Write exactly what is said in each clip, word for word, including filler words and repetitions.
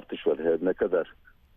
artış var. Her ne kadar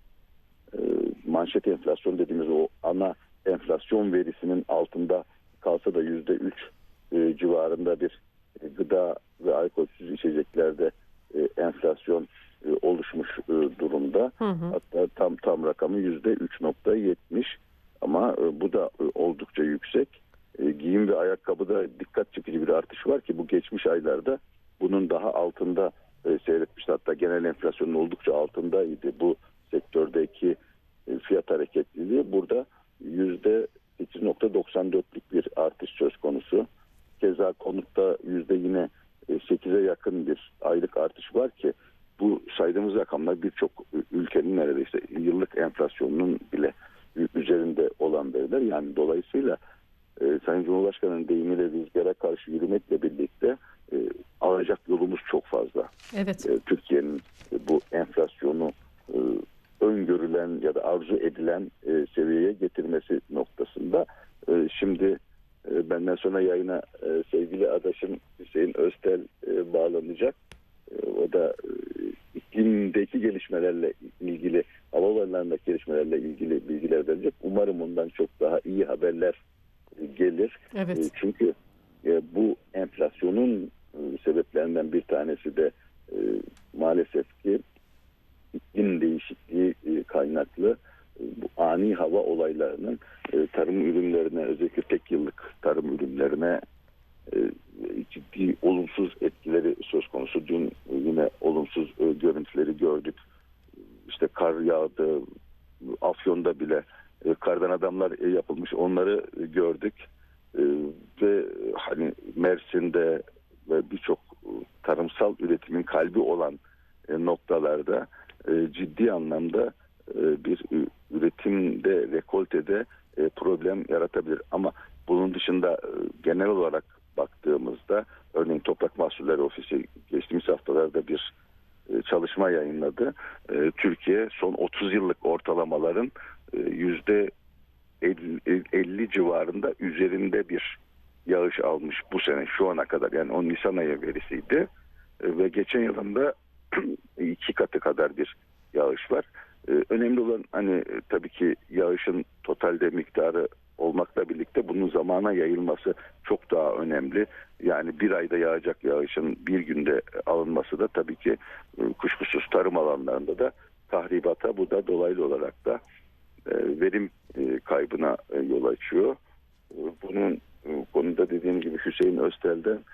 e, manşet enflasyon dediğimiz o ana enflasyon verisinin altında kalsa da yüzde üç e, civarında bir e, gıda ve alkolsüz içeceklerde e, enflasyon e, oluşmuş e, durumda. Hı hı. Hatta tam tam rakamı yüzde üç nokta yetmiş ama e, bu da e, oldukça yüksek. E, giyim ve ayakkabıda dikkat çekici bir artış var ki bu geçmiş aylarda bunun daha altında e, seyretmişti. Hatta genel enflasyonun oldukça altındaydı bu sektördeki e, fiyat hareketliliği. Burada yüzde sekiz nokta doksan dörtlük bir artış söz konusu. Keza konutta yüzde yine sekize yakın bir aylık artış var ki bu saydığımız rakamlar birçok ülkenin neredeyse yıllık enflasyonunun bile üzerinde olan veriler. Yani dolayısıyla e, Sayın Cumhurbaşkanı'nın deyimiyle rüzgara karşı yürümekle birlikte e, alacak yolumuz çok fazla. Evet. E, Türkiye'nin e, bu enflasyonu e, öngörülen ya da arzu edilen e, seviyeye getirmesi noktasında e, şimdi e, benden sonra yayına e, sevgili adaşım Hüseyin Öztel e, bağlanacak. E, o da e, iklimdeki gelişmelerle ilgili, hava olaylarındaki gelişmelerle ilgili bilgiler verecek. Umarım ondan çok daha iyi haberler e, gelir. Evet. E, çünkü e, bu enflasyonun e, sebeplerinden bir tanesi de e, maalesef ki iklim değişikliği e, kaynaklı e, bu ani hava olaylarının e, tarım ürünlerine, özellikle tek yıllık tarım ürünlerine e, ciddi olumsuz etkileri söz konusu. Dün yine olumsuz e, görüntüleri gördük. İşte kar yağdı, Afyon'da bile e, kardan adamlar e, yapılmış. Onları e, gördük. E, ve hani Mersin'de ve birçok e, tarımsal üretimin kalbi olan e, noktalarda e, ciddi anlamda e, bir e, üretimde, rekoltede e, problem yaratabilir. Ama bunun dışında e, genel olarak baktığımızda örneğin Toprak Mahsulleri Ofisi geçtiğimiz haftalarda bir e, çalışma yayınladı. E, Türkiye son otuz yıllık ortalamaların e, yüzde elli civarında üzerinde bir yağış almış bu sene şu ana kadar. Yani o Nisan ayı verisiydi. E, ve geçen yılında iki katı kadar bir yağış var. Ee, önemli olan hani e, tabii ki yağışın totalde miktarı olmakla birlikte bunun zamana yayılması çok daha önemli. Yani bir ayda yağacak yağışın bir günde alınması da tabii ki e, kuşkusuz tarım alanlarında da tahribata, bu da dolaylı olarak da e, verim e, kaybına e, yol açıyor. E, bunun e, konuda dediğim gibi Hüseyin Öztel'den